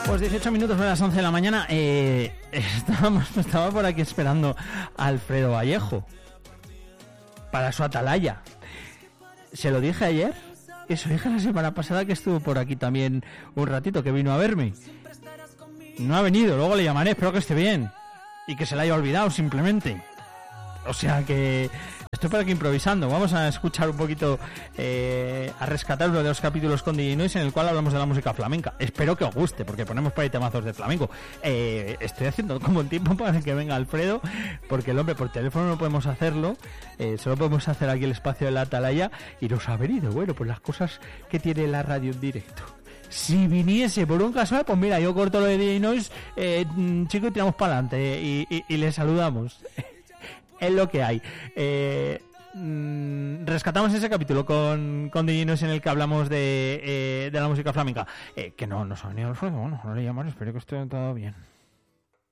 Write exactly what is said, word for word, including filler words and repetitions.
Pues dieciocho minutos de las once de la mañana. Eh, estábamos, estaba por aquí esperando a Alfredo Vallejo para su atalaya. Se lo dije ayer y se lo dije la semana pasada, que estuvo por aquí también un ratito, que vino a verme. No ha venido, luego le llamaré, espero que esté bien y que se le haya olvidado simplemente. O sea que estoy por aquí improvisando. Vamos a escuchar un poquito, eh, a rescatar uno de los capítulos con D J Noise en el cual hablamos de la música flamenca. Espero que os guste, porque ponemos por ahí temazos de flamenco. Eh, estoy haciendo como el tiempo para que venga Alfredo, porque el hombre por teléfono no podemos hacerlo, eh, solo podemos hacer aquí el espacio de la atalaya, y nos ha venido, bueno, pues las cosas que tiene la radio en directo. Si viniese por un casual, pues mira, yo corto lo de D J Noise, eh, chico, y tiramos para adelante, y, y, y le saludamos. Es lo que hay. Eh, mmm, rescatamos ese capítulo con, con D J Noise en el que hablamos de, eh, de la música flamenca. Eh, que no nos ha venido el fuego. Bueno, no le llamamos, espero que esté todo bien.